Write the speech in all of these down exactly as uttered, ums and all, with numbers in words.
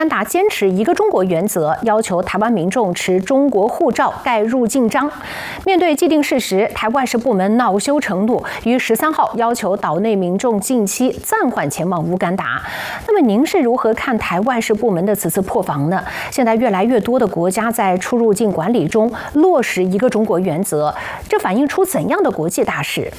加拿大坚持一个中国原则，要求台湾民众持中国护照盖入境章。面对既定事实，台湾事部门恼羞成怒，于十三号要求岛内民众近期暂缓前往乌干达。那么您是如何看台湾事部门的此次破防呢？现在越来越多的国家在出入境管理中落实一个中国原则，这反映出怎样的国际大事？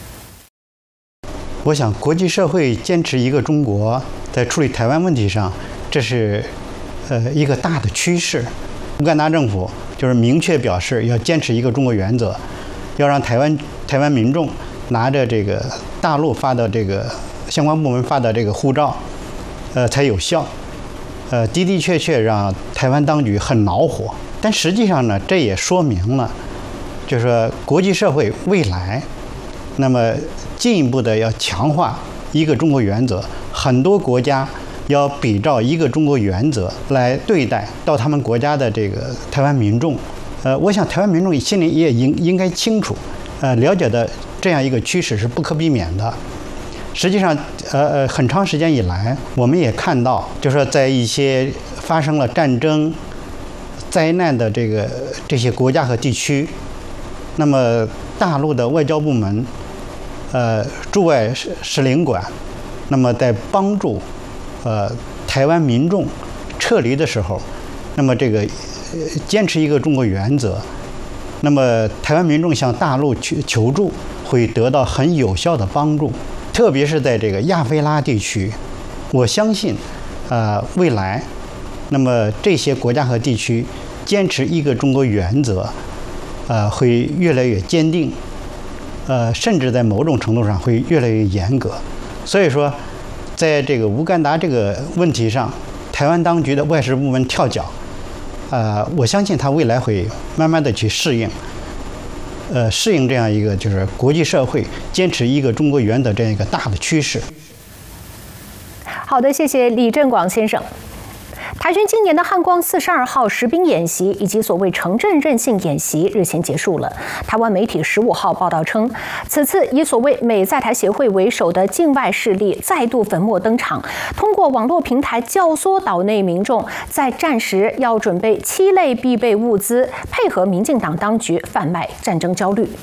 我想，国际社会坚持一个中国，在处理台湾问题上，这是呃一个大的趋势。乌干达政府就是明确表示要坚持一个中国原则，要让台湾台湾民众拿着这个大陆发的这个相关部门发的这个护照，呃才有效。呃的的确确让台湾当局很恼火。但实际上呢，这也说明了，就是说国际社会未来，那么进一步的要强化一个中国原则，很多国家要比照一个中国原则来对待到他们国家的这个台湾民众。呃，我想台湾民众心里也应应该清楚，呃，了解的这样一个趋势是不可避免的。实际上，呃呃，很长时间以来，我们也看到，就是说在一些发生了战争、灾难的这个这些国家和地区，那么大陆的外交部门。呃，驻外使使领馆，那么在帮助呃台湾民众撤离的时候，那么这个、呃、坚持一个中国原则，那么台湾民众向大陆求求助会得到很有效的帮助，特别是在这个亚非拉地区，我相信，呃，未来，那么这些国家和地区坚持一个中国原则，呃，会越来越坚定。呃，甚至在某种程度上会越来越严格，所以说，在这个乌干达这个问题上，台湾当局的外事部门跳脚，呃，我相信他未来会慢慢的去适应，呃，适应这样一个就是国际社会坚持一个中国原则这样一个大的趋势。 好的，谢谢李正广先生。台军今年的汉光四十二号实兵演习以及所谓城镇韧性演习日前结束了。台湾媒体十五号报道称，此次以所谓美在台协会为首的境外势力再度粉墨登场，通过网络平台教唆岛内民众在战时要准备七类必备物资，配合民进党当局贩卖战争焦虑。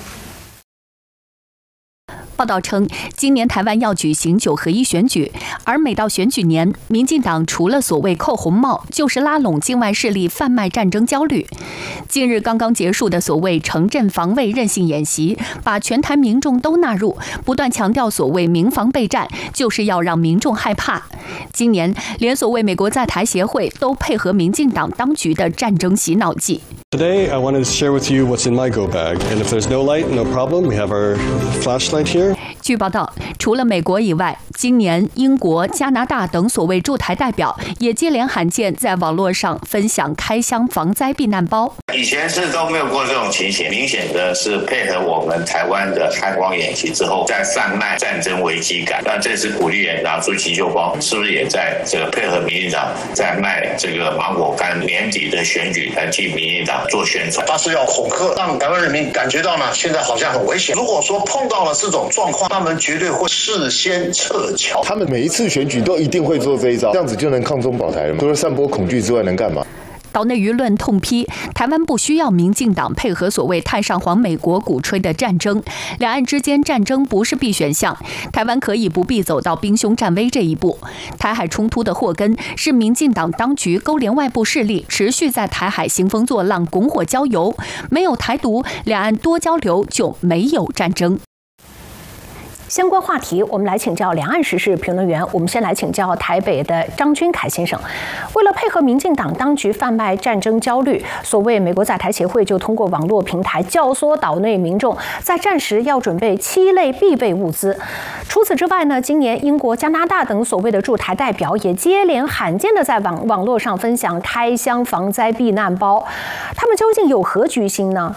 报道称，今年台湾要举行九合一选举，而每到选举年，民进党除了所谓扣红帽，就是拉拢境外势力贩卖战争焦虑。近日刚刚结束的所谓城镇防卫韧性演习，把全台民众都纳入，不断强调所谓民防备战，就是要让民众害怕。今年连所谓美国在台协会都配合民进党当局的战争洗脑计。 Today, I wanted to share with you what's in my go bag. And if there's no light, no problem. We have our flashlight here. 据报道，除了美国以外，今年英国、加拿大等所谓驻台代表也接连罕见在网络上分享开箱防灾避难包。 以前是都没有过这种情形，明显的是配合我们台湾的汉光演习之后，在贩卖战争危机感。那这次鼓励人拿出急救包，是不是也在这个配合民进党在卖这个芒果干？年底的选举来替民进党做宣传， 他是要恐吓，让台湾人民感觉到呢，现在好像很危险。如果说碰到了这种状况，他们绝对会事先撤侨。 他们每一次选举都一定会做这一招，这样子就能抗中保台了吗？除了散播恐惧之外，能干嘛？ 岛内舆论痛批，台湾不需要民进党配合所谓太上皇美国鼓吹的战争，两岸之间战争不是必选项，台湾可以不必走到兵凶战危这一步。台海冲突的祸根是民进党当局勾连外部势力，持续在台海兴风作浪、拱火浇油。没有台独，两岸多交流就没有战争。 相关话题，我们来请教两岸时事评论员。我们先来请教台北的张君凯先生。为了配合民进党当局贩卖战争焦虑，所谓美国在台协会就通过网络平台教唆岛内民众在战时要准备七类必备物资。除此之外呢，今年英国、加拿大等所谓的驻台代表也接连罕见的在网网络上分享开箱防灾避难包，他们究竟有何居心呢？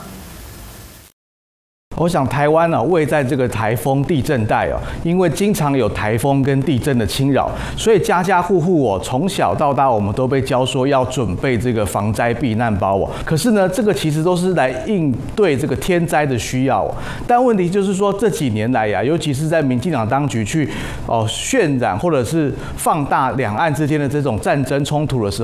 我想台湾呢、啊、位在这个台风地震带哦，因为经常有台风跟地震的侵扰，所以家家户户哦从小到大我们都被教说要准备这个防灾避难包哦。可是呢，这个其实都是来应对这个天灾的需要哦。但问题就是说这几年来呀、啊，尤其是在民进党当局去哦渲染或者是放大两岸之间的这种战争冲突的时候。